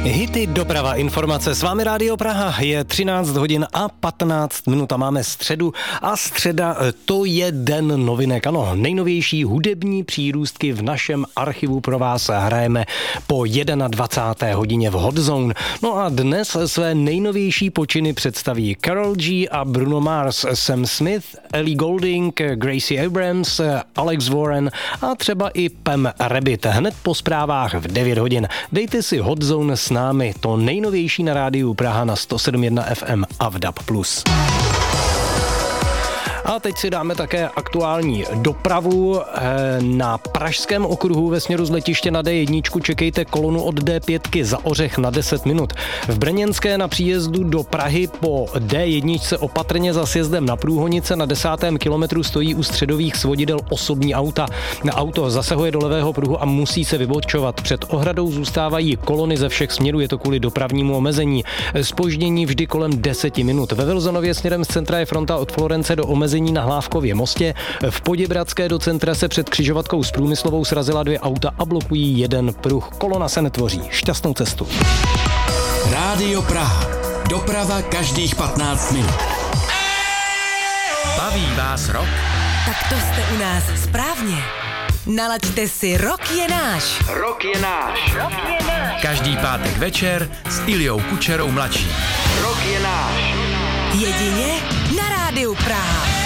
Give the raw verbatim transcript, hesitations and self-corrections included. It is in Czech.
Hity, doprava, informace. S vámi Rádio Praha. Je třináct hodin a patnáct minut a máme středu a středa to je den novinek. Ano, nejnovější hudební přírůstky v našem archivu pro vás hrajeme po dvacáté jedné hodině v Hot Zone. No a dnes své nejnovější počiny představí Karol G a Bruno Mars, Sam Smith, Ellie Goulding, Gracie Abrams, Alex Warren a třeba i Pam Rabbit. Hned po zprávách v devět hodin. Dejte si Hot Zone s námi, to nejnovější na rádiu Praha na sto sedm jedna F M a v D A B plus. A teď si dáme také aktuální dopravu. Na pražském okruhu ve směru z letiště na D jedna čekejte kolonu od D pět za Ořech na deset minut. V Brněnské na příjezdu do Prahy po D jedna se opatrně za sjezdem na Průhonice na desátém kilometru stojí u středových svodidel osobní auta. Auto zasahuje do levého pruhu a musí se vybočovat. Před ohradou zůstávají kolony ze všech směrů, je to kvůli dopravnímu omezení. Zpoždění vždy kolem deset minut. Ve Vilzonově směrem z centra je fronta od Florence do omezení na Hlávkově mostě. V Poděbradské do centra se před křižovatkou s Průmyslovou srazila dvě auta a blokují jeden pruh. Kolona se netvoří. Šťastnou cestu. Rádio Praha. Doprava každých patnáct minut. Baví vás rock? Tak to jste u nás správně. Nalaďte si Rock je náš. Rock je náš. Rock je náš. Každý pátek večer s Iliou Kučerou mladší. Rock je náš. Jedině na Rádiu Praha.